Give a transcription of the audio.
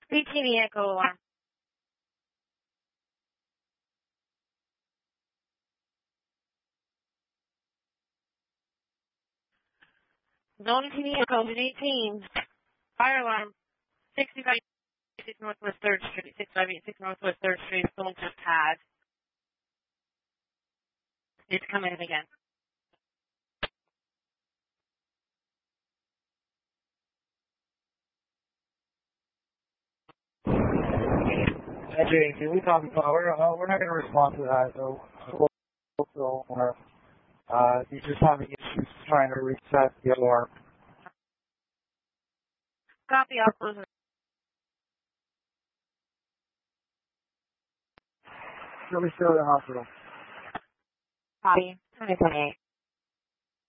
BTV Echo alarm. Zone TV Echo 18. Fire alarm. 6586 Northwest 3rd Street. 6586 Northwest 3rd Street. Phone just had. It's coming in again. Jay, can we talk about, we're not going to respond to that, so you just having issues trying to reset the alarm. Copy, I'll close it. Still in the hospital. Copy. 2028.